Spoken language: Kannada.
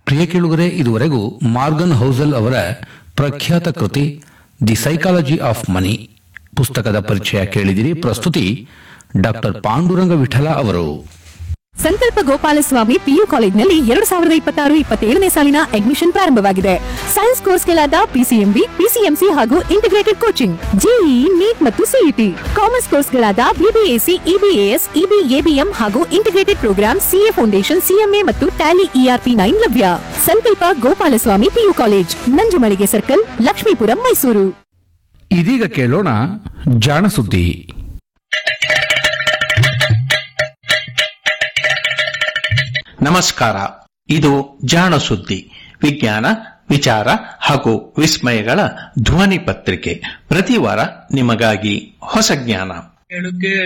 ಪ್ರಿಯ ಕೇಳುಗರೆ, ಇದುವರೆಗೂ ಮಾರ್ಗನ್ ಹೌಸೆಲ್ ಅವರ ಪ್ರಖ್ಯಾತ ಕೃತಿ ದಿ ಸೈಕಾಲಜಿ ಆಫ್ ಮನಿ ಪುಸ್ತಕದ ಪರಿಚಯ ಕೇಳಿದಿರಿ. ಪ್ರಸ್ತುತಿ ಡಾಕ್ಟರ್ ಪಾಂಡುರಂಗ ವಿಠಲ ಅವರು. ಸಂಕಲ್ಪ ಗೋಪಾಲಸ್ವಾಮಿ ಪಿಯು ಕಾಲೇಜಿನಲ್ಲಿ 2026-27ನೇ ಸಾಲಿನ ಅಡ್ಮಿಷನ್ ಪ್ರಾರಂಭವಾಗಿದೆ. ಸೈನ್ಸ್ ಕೋರ್ಸ್ಗಳಾದ ಪಿಸಿಎಂಬಿ, ಪಿಸಿಎಂಸಿ ಹಾಗೂ ಇಂಟಿಗ್ರೇಟೆಡ್ ಕೋಚಿಂಗ್, ಜೆಇಇ, ನೀಟ್ ಮತ್ತು ಸಿಇಟಿ. ಕಾಮರ್ಸ್ ಕೋರ್ಸ್ಗಳಾದ ಬಿಬಿಎಸಿ, ಇಬಿಎಎಸ್, ಇಬಿಎಬಿಎಂ ಹಾಗೂ integrated program, CA foundation, CMA ಮತ್ತು ಟ್ಯಾಲಿ ಇಆರ್ಪಿ 9 ಲಭ್ಯ. ಸಂಕಲ್ಪ Gopalaswamy PU college, Nanjumalige circle, Lakshmipuram, Mysuru. ಇದೀಗ ಕೇಳೋಣ ಜಾಣ ಸುದ್ದಿ. ನಮಸ್ಕಾರ. ಇದು ಜಾಣ ಸುದ್ದಿ, ವಿಜ್ಞಾನ, ವಿಚಾರ ಹಾಗೂ ವಿಸ್ಮಯಗಳ ಧ್ವನಿ ಪತ್ರಿಕೆ. ಪ್ರತಿ ವಾರ ನಿಮಗಾಗಿ ಹೊಸ ಜ್ಞಾನ.